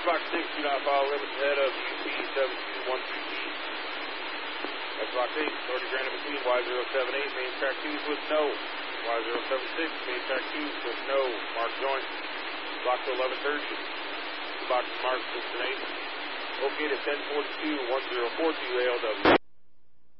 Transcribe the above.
box 6, do not follow limits ahead of UP7213E. That's box 8, authority granted between Y078, main track 2s with no. Y076, main track 2s with no. Mark joint. Box 1130. Box mark destination. Located 1042-1042 ALW.